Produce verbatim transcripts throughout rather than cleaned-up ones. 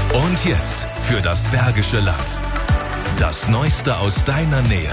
Und jetzt für das Bergische Land. Das Neueste aus deiner Nähe.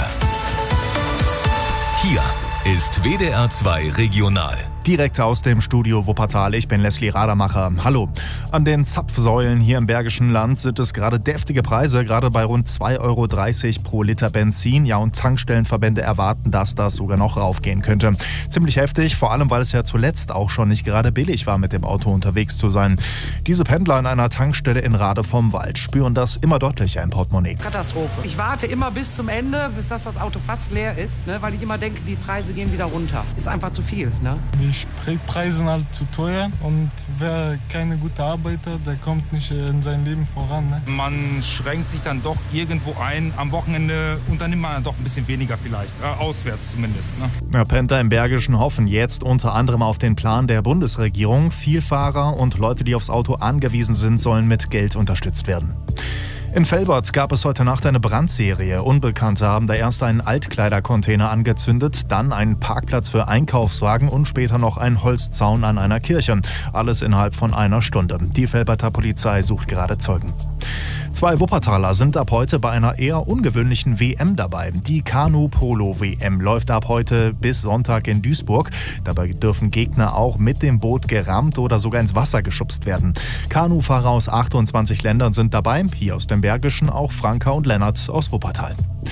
Hier ist W D R zwei Regional. Direkt aus dem Studio Wuppertal, ich bin Leslie Radermacher. Hallo. An den Zapfsäulen hier im Bergischen Land sind es gerade deftige Preise, gerade bei rund zwei Euro dreißig pro Liter Benzin. Ja, und Tankstellenverbände erwarten, dass das sogar noch raufgehen könnte. Ziemlich heftig, vor allem weil es ja zuletzt auch schon nicht gerade billig war, mit dem Auto unterwegs zu sein. Diese Pendler an einer Tankstelle in Rade vom Wald spüren das immer deutlicher im Portemonnaie. Katastrophe. Ich warte immer bis zum Ende, bis das, das Auto fast leer ist, ne, weil ich immer denke, die Preise gehen wieder runter. Ist einfach zu viel, ne? Die Spritpreise sind halt zu teuer und wer keine gute Arbeiter, der kommt nicht in sein Leben voran. Ne? Man schränkt sich dann doch irgendwo ein. Am Wochenende unternimmt man doch ein bisschen weniger vielleicht, äh, auswärts zumindest. Ne? Ja, Pendler im Bergischen hoffen jetzt unter anderem auf den Plan der Bundesregierung. Vielfahrer und Leute, die aufs Auto angewiesen sind, sollen mit Geld unterstützt werden. In Velbert gab es heute Nacht eine Brandserie. Unbekannte haben da erst einen Altkleidercontainer angezündet, dann einen Parkplatz für Einkaufswagen und später noch einen Holzzaun an einer Kirche. Alles innerhalb von einer Stunde. Die Velberter Polizei sucht gerade Zeugen. Zwei Wuppertaler sind ab heute bei einer eher ungewöhnlichen W M dabei. Die Kanu-Polo-W M läuft ab heute bis Sonntag in Duisburg. Dabei dürfen Gegner auch mit dem Boot gerammt oder sogar ins Wasser geschubst werden. Kanufahrer aus achtundzwanzig Ländern sind dabei, hier aus dem Bergischen auch Franka und Lennart aus Wuppertal.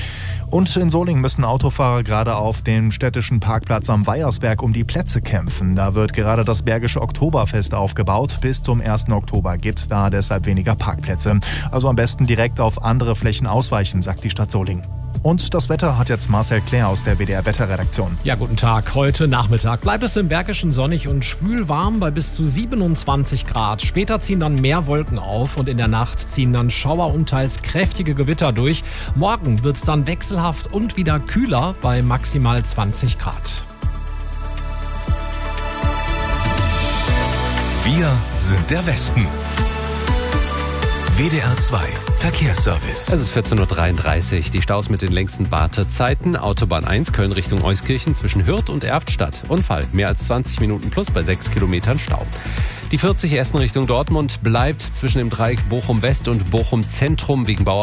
Und in Solingen müssen Autofahrer gerade auf dem städtischen Parkplatz am Weiersberg um die Plätze kämpfen. Da wird gerade das Bergische Oktoberfest aufgebaut. Bis zum ersten Oktober gibt es da deshalb weniger Parkplätze. Also am besten direkt auf andere Flächen ausweichen, sagt die Stadt Solingen. Und das Wetter hat jetzt Marcel Claire aus der W D R-Wetterredaktion. Ja, guten Tag. Heute Nachmittag bleibt es im Bergischen sonnig und schwül warm bei bis zu siebenundzwanzig Grad. Später ziehen dann mehr Wolken auf und in der Nacht ziehen dann Schauer und teils kräftige Gewitter durch. Morgen wird es dann wechselhaft und wieder kühler bei maximal zwanzig Grad. Wir sind der Westen. W D R zwei Verkehrsservice. Es ist vierzehn Uhr dreiunddreißig. Die Staus mit den längsten Wartezeiten. Autobahn eins Köln Richtung Euskirchen zwischen Hürth und Erftstadt. Unfall. Mehr als zwanzig Minuten plus bei sechs Kilometern Stau. Die vierzig Essen Richtung Dortmund bleibt zwischen dem Dreieck Bochum West und Bochum Zentrum wegen Bauarbeiten